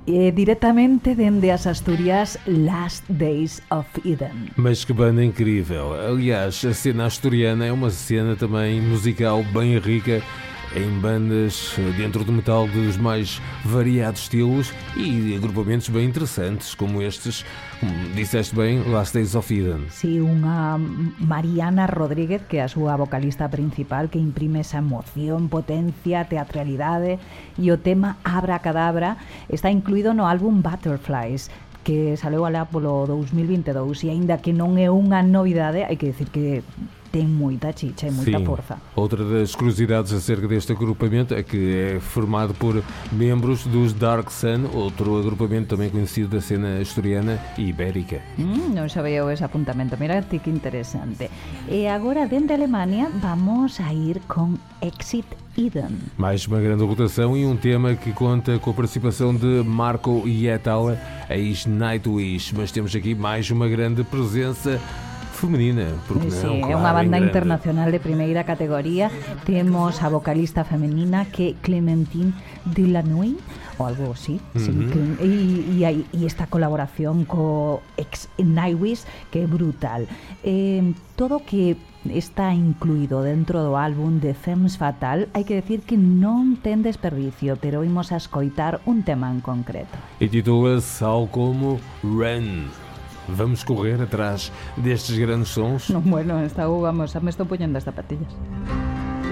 Diretamente dende as Asturias, Last Days of Eden. Mas que banda incrível. Aliás, a cena asturiana é uma cena também musical bem rica em bandas dentro do metal dos mais variados estilos e agrupamentos bem interessantes, como estes, como disseste bem, Last Days of Eden. Sí, unha Mariana Rodríguez, que é a súa vocalista principal, que imprime esa emoción, potencia, teatralidade, e o tema Abracadabra está incluído no álbum Butterflies, que saleu alá polo 2022, e aínda que non é unha novidade, hai que decir que ten moita chicha e moita forza. Outra das curiosidades acerca deste agrupamento é que é formado por membros dos Dark Sun, outro agrupamento também conhecido da cena asturiana e ibérica. Non sabía ese apuntamento, mira ti que interesante. E agora, dende Alemania, vamos a ir con Exit Eden. Mais uma grande rotação e um tema que conta com a participação de Marco Hietala, ex-Nightwish, mas temos aqui mais uma grande presença feminina, porque sí, non? É unha banda internacional de primeira categoría. Temos a vocalista femenina que é Clementine Delanoë ou algo así, e esta colaboración co ex-Nightwish que é brutal. Todo que está incluído dentro do álbum de Femmes Fatale, hai que decir que non ten desperdicio, pero imos a escoitar un tema en concreto. E titula-se algo como Run. Vamos correr atrás destes grandes sons? Bueno, me estou poñendo as zapatillas.